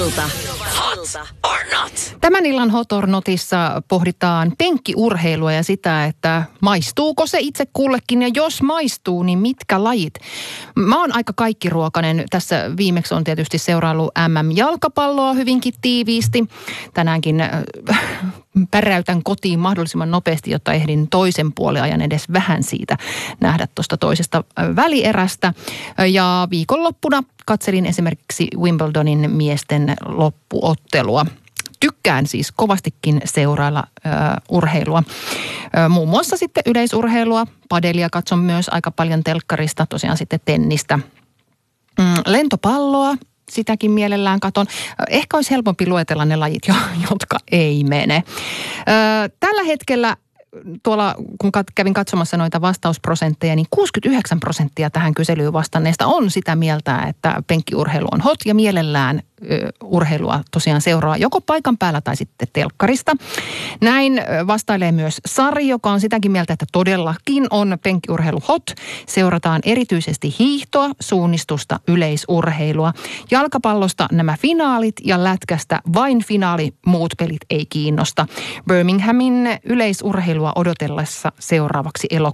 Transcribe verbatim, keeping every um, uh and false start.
ilta. Hot or not? Tämän illan Hot or Notissa pohditaan penkkiurheilua ja sitä, että maistuuko se itse kullekin ja jos maistuu, niin mitkä lajit? Mä oon aika kaikkiruokainen. Tässä viimeksi on tietysti seuraillut M M-jalkapalloa hyvinkin tiiviisti. Tänäänkin äh, päräytän kotiin mahdollisimman nopeasti, jotta ehdin toisen puoliajan edes vähän siitä nähdä tuosta toisesta välierästä. Ja viikonloppuna katselin esimerkiksi Wimbledonin miesten loppuottelua. Tykkään siis kovastikin seurailla ö, urheilua. Ö, muun muassa sitten yleisurheilua, padelia katson myös aika paljon telkkarista, tosiaan sitten tennistä. Mm, lentopalloa, sitäkin mielellään katon. Ehkä olisi helpompi luetella ne lajit, jotka ei mene. Ö, tällä hetkellä tuolla, kun kävin katsomassa noita vastausprosentteja, niin kuusikymmentäyhdeksän prosenttia tähän kyselyyn vastanneista on sitä mieltä, että penkkiurheilu on hot ja mielellään ö, urheilua tosiaan seuraa joko paikan päällä tai sitten telkkarista. Näin vastailee myös Sari, joka on sitäkin mieltä, että todellakin on penkkiurheilu hot. Seurataan erityisesti hiihtoa, suunnistusta, yleisurheilua. Jalkapallosta nämä finaalit ja lätkästä vain finaali, muut pelit ei kiinnosta. Birminghamin yleisurheilua odotellessa seuraavaksi elokuussa